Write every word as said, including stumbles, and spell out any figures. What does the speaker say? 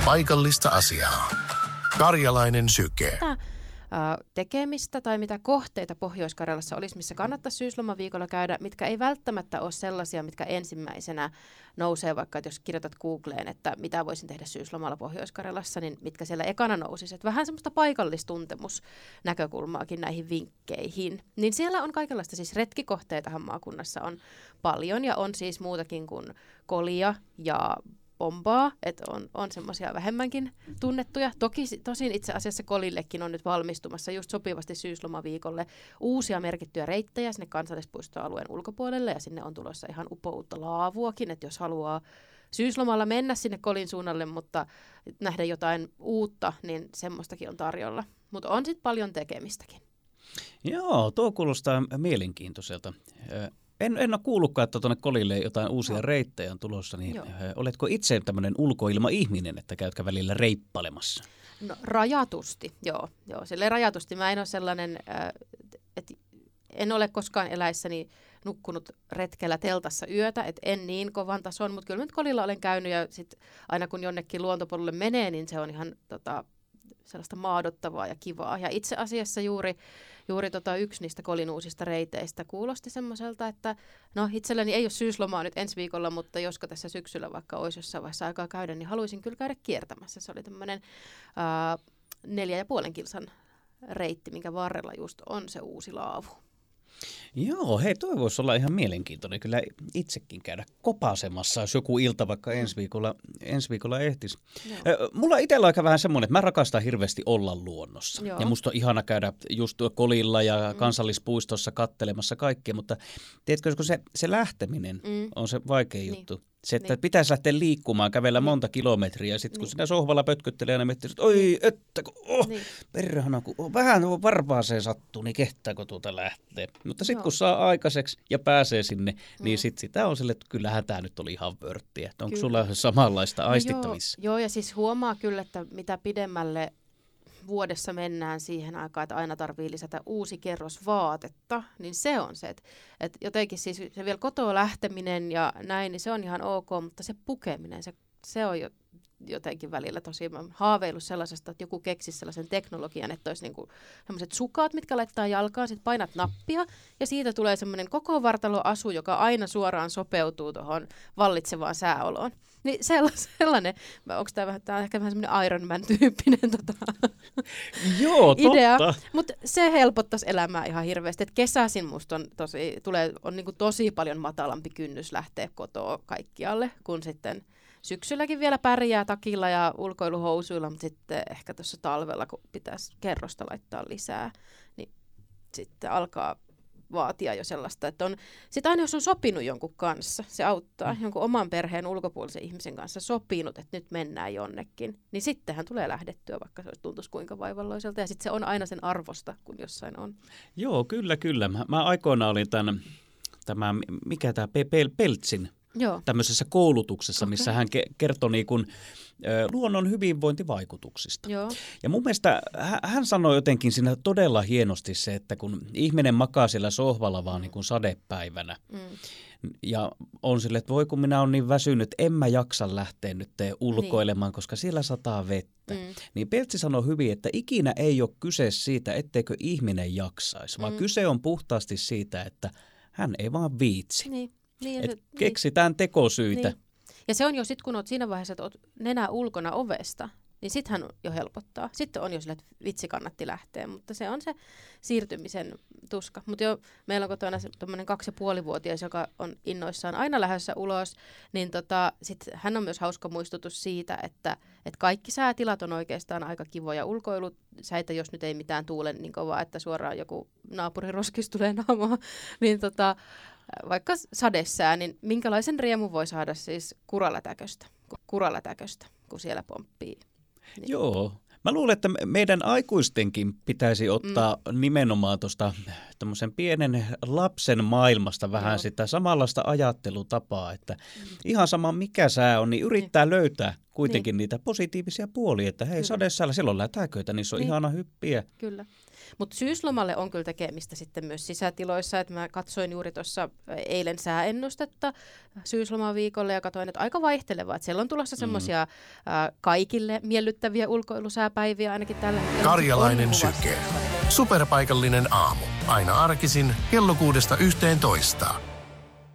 Paikallista asiaa. Karjalainen syke. Tekemistä tai mitä kohteita Pohjois-Karjalassa olisi, missä kannattaisi syyslomaviikolla käydä, mitkä ei välttämättä ole sellaisia, mitkä ensimmäisenä nousee, vaikka jos kirjoitat Googleen, että mitä voisin tehdä syyslomalla Pohjois-Karjalassa, niin mitkä siellä ekana nousisi. Että vähän semmoista paikallistuntemusnäkökulmaakin näihin vinkkeihin. Niin siellä on kaikenlaista, siis retkikohteitahan maakunnassa on paljon ja on siis muutakin kuin kolia ja pompaa, että on, on semmoisia vähemmänkin tunnettuja. Toki tosin itse asiassa kolillekin on nyt valmistumassa just sopivasti syyslomaviikolle uusia merkittyjä reittejä sinne kansallispuistoalueen ulkopuolelle ja sinne on tulossa ihan upoutta laavuakin, että jos haluaa syyslomalla mennä sinne kolin suunnalle, mutta nähdä jotain uutta, niin semmoistakin on tarjolla. Mutta on sitten paljon tekemistäkin. Joo, tuo kuulostaa mielenkiintoiselta. En, en ole kuullutkaan, että tuonne kolille jotain uusia no. reittejä on tulossa, niin Joo. oletko itse tämmöinen ulkoilma-ihminen, että käytkö välillä reippailemassa? No rajatusti, joo. joo silleen rajatusti. Mä en ole sellainen, että en ole koskaan eläissäni nukkunut retkellä teltassa yötä, että en niin kovan tason, mutta kyllä nyt kolilla olen käynyt ja sit aina kun jonnekin luontopolulle menee, niin se on ihan tota, sellaista maadottavaa ja kivaa. Ja itse asiassa juuri Juuri tota yksi niistä kolin uusista reiteistä kuulosti semmoiselta, että no itselläni ei ole syyslomaa nyt ensi viikolla, mutta josko tässä syksyllä vaikka olisi jossain vaiheessa aikaa käydä, niin haluaisin kyllä käydä kiertämässä. Se oli tämmöinen ää, neljä ja puolen kilsan reitti, minkä varrella just on se uusi laavu. Joo, hei, toi voisi olla ihan mielenkiintoinen kyllä itsekin käydä kopasemassa, jos joku ilta vaikka ensi viikolla, ensi viikolla ehtisi. Joo. Mulla itsellä on aika vähän semmoinen, että mä rakastan hirveästi olla luonnossa. Joo. Ja musta on ihana käydä just kolilla ja mm. kansallispuistossa kattelemassa kaikkea, mutta tiedätkö, kun se, se lähteminen mm. on se vaikea niin. juttu. Se, että niin. pitäisi lähteä liikkumaan, kävellä niin. monta kilometriä ja sitten kun niin. sinä sohvalla pötköttelee ja miettii, että oi, että oh, niin. perhana, kun oh, vähän varpaaseen sattuu, niin kehtääkö tuota lähteä. Mutta sitten kun saa aikaiseksi ja pääsee sinne, mm. niin sitten sitä on sille, että kyllähän tämä nyt oli ihan vörttiä. Onko kyllä. sulla samanlaista no aistittavissa? Joo, joo, ja siis huomaa kyllä, että mitä pidemmälle vuodessa mennään siihen aikaan, että aina tarvii lisätä uusi kerros vaatetta, niin se on se, että, että jotenkin siis se vielä kotoa lähteminen ja näin, niin se on ihan ok, mutta se pukeminen, se, se on jo jotenkin välillä tosi, mä haaveillut sellaisesta, että joku keksisi sellaisen teknologian, että olisi niinku sellaiset sukat, mitkä laittaa jalkaan, sitten painat nappia ja siitä tulee semmoinen koko vartaloasu, joka aina suoraan sopeutuu tuohon vallitsevaan sääoloon. Niin sellainen, onko tämä vähän, tämä on ehkä vähän semmoinen Iron Man-tyyppinen tota, Joo, idea, totta. mutta se helpottaisi elämää ihan hirveästi. Et kesäisin musta on tosi, tulee, on niinku tosi paljon matalampi kynnys lähteä kotoa kaikkialle, kun sitten syksylläkin vielä pärjää takilla ja ulkoiluhousuilla, mutta sitten ehkä tuossa talvella, kun pitäisi kerrosta laittaa lisää, niin sitten alkaa vaatia jo sellaista, että on, sit aina jos on sopinut jonkun kanssa, se auttaa, mm. jonkun oman perheen ulkopuolisen ihmisen kanssa sopinut, että nyt mennään jonnekin, niin sittenhän tulee lähdettyä, vaikka se tuntuisi kuinka vaivalloiselta, ja sitten se on aina sen arvosta, kun jossain on. Joo, kyllä, kyllä. Mä, mä aikoina olin tämän, tämä, mikä tämä Peltsin, Joo. tämmöisessä koulutuksessa, okay. missä hän ke- kertoi niin kuin, ä, luonnon hyvinvointivaikutuksista. Joo. Ja mun mielestä hän, hän sanoi jotenkin siinä todella hienosti se, että kun ihminen makaa siellä sohvalla vaan niin kuin sadepäivänä mm. ja on sille, että voi kun minä olen niin väsynyt, en mä jaksa lähteä nyt ulkoilemaan, niin. koska siellä sataa vettä. Mm. Niin Peltsi sanoi hyvin, että ikinä ei ole kyse siitä, etteikö ihminen jaksaisi, vaan mm. kyse on puhtaasti siitä, että hän ei vaan viitsi. Niin. Niin, että niin. keksitään tekosyitä. Niin. Ja se on jo sitten, kun olet siinä vaiheessa, että olet nenä ulkona ovesta, niin sittenhän jo helpottaa. Sitten on jo sillä, että vitsi kannatti lähteä, mutta se on se siirtymisen tuska. Mutta jo meillä on kotona tuommoinen kaksi- ja puolivuotias, joka on innoissaan aina lähdössä ulos, niin tota, sit hän on myös hauska muistutus siitä, että, että kaikki säätilat on oikeastaan aika kivoja ulkoilusäitä, jos nyt ei mitään tuule niin kovaa, että suoraan joku naapuriroskis tulee naamaa, niin tota, vaikka sadesää, niin minkälaisen riemun voi saada siis kuralätäköstä, kuralätäköstä kun siellä pomppii. Niin. Joo. Mä luulen, että meidän aikuistenkin pitäisi ottaa mm. nimenomaan tuosta tämmöisen pienen lapsen maailmasta vähän Joo. sitä samanlaista ajattelutapaa, että mm. ihan sama mikä sää on, niin yrittää niin. löytää kuitenkin niin. niitä positiivisia puolia, että hei sadesäällä, siellä on lätäköitä, niin se on niin. ihana hyppiä. Kyllä. Mutta syyslomalle on kyllä tekemistä sitten myös sisätiloissa, että mä katsoin juuri tuossa eilen sääennustetta syyslomaviikolle ja katsoin, että aika vaihtelevaa, että siellä on tulossa semmoisia mm. kaikille miellyttäviä ulkoilusääpäiviä ainakin tällä hetkellä. Karjalainen syke. Superpaikallinen aamu. Aina arkisin kello kuudesta yhteentoista.